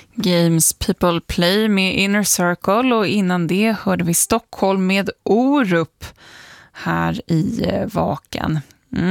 Games People Play med Inner Circle, och innan det hörde vi Stockholm med Orup här i Vaken.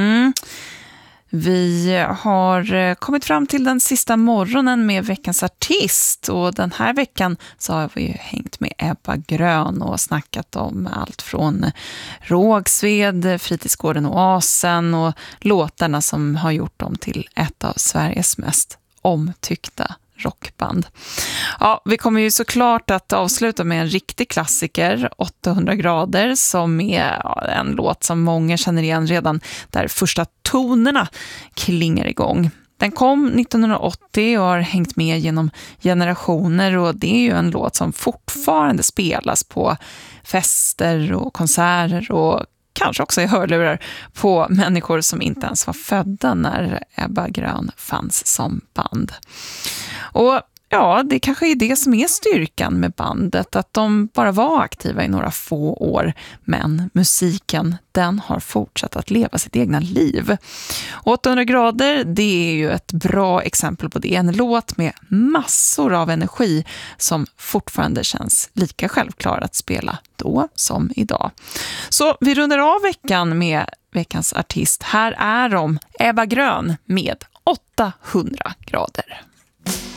Vi har kommit fram till den sista morgonen med veckans artist, och den här veckan så har vi hängt med Ebba Grön och snackat om allt från Rågsved, Fritidsgården Oasen och låtarna som har gjort dem till ett av Sveriges mest omtyckta rockband. Ja, vi kommer ju såklart att avsluta med en riktig klassiker, 800 grader, som är en låt som många känner igen redan där första tonerna klingar igång. Den kom 1980 och har hängt med genom generationer, och det är ju en låt som fortfarande spelas på fester och konserter och kanske också i hörlurar på människor som inte ens var födda när Ebba Grön fanns som band. Och ja, det kanske är det som är styrkan med bandet, att de bara var aktiva i några få år, men musiken, den har fortsatt att leva sitt egna liv. 800 grader, det är ju ett bra exempel på det, en låt med massor av energi som fortfarande känns lika självklar att spela då som idag. Så vi rundar av veckan med veckans artist. Här är de, Ebba Grön med 800 grader.